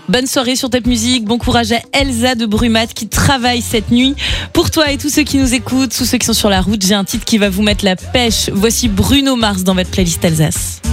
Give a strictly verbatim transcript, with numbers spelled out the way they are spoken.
Bonne soirée sur Top Music. Bon courage à Elsa de Brumat qui travaille cette nuit. Pour toi et tous ceux qui nous écoutent, tous ceux qui sont sur la route, j'ai un titre qui va vous mettre la pêche. Voici Bruno Mars dans votre playlist Alsace.